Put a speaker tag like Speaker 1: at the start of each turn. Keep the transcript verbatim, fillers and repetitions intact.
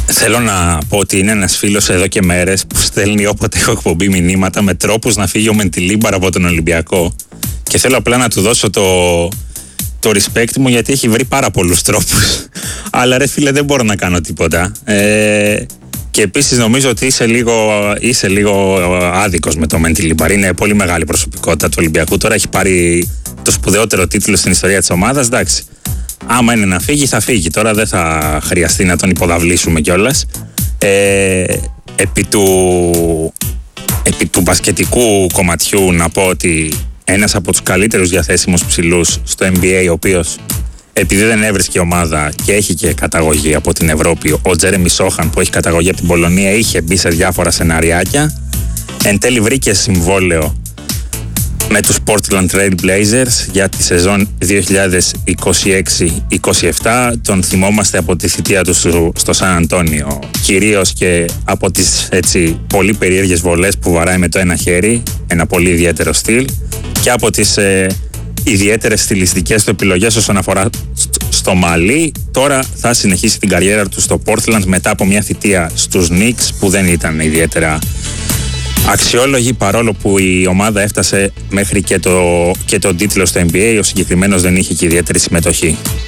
Speaker 1: Θέλω να πω ότι είναι ένας φίλος εδώ και μέρες που στέλνει όποτε έχω εκπομπή μηνύματα με τρόπους να φύγει ο Μεντιλίμπαρ από τον Ολυμπιακό. Και θέλω απλά να του δώσω το, το respect μου, γιατί έχει βρει πάρα πολλούς τρόπους. Αλλά ρε φίλε, δεν μπορώ να κάνω τίποτα. Ε, και επίσης νομίζω ότι είσαι λίγο, είσαι λίγο άδικος με το Μεντιλίμπαρ. Είναι πολύ μεγάλη προσωπικότητα του Ολυμπιακού. Τώρα έχει πάρει το σπουδαιότερο τίτλο στην ιστορία της ομάδας. Εντάξει. Άμα είναι να φύγει, θα φύγει. Τώρα δεν θα χρειαστεί να τον υποδαβλήσουμε κιόλας. Ε, επί του, επί του μπασκετικού κομματιού να πω ότι ένας από τους καλύτερους διαθέσιμους ψηλούς στο N B A, ο οποίος επειδή δεν έβρισκε ομάδα και έχει και καταγωγή από την Ευρώπη, ο Τζέρεμι Σόχαν που έχει καταγωγή από την Πολωνία, είχε μπει σε διάφορα σεναριάκια. Εν τέλει βρήκε συμβόλαιο με τους Portland Trail Blazers για τη σεζόν δύο χιλιάδες είκοσι έξι είκοσι επτά. Τον θυμόμαστε από τη θητεία του στο Σαν Αντώνιο, κυρίως και από τις έτσι πολύ περίεργες βολές που βαράει με το ένα χέρι, ένα πολύ ιδιαίτερο στυλ, και από τις ε, ιδιαίτερες στιλιστικές του επιλογές όσον αφορά στο μαλλί. Τώρα θα συνεχίσει την καριέρα του στο Portland μετά από μια θητεία στους Knicks που δεν ήταν ιδιαίτερα αξιόλογη, παρόλο που η ομάδα έφτασε μέχρι και, το, και τον τίτλο στο N B A. Ο συγκεκριμένος δεν είχε και ιδιαίτερη συμμετοχή.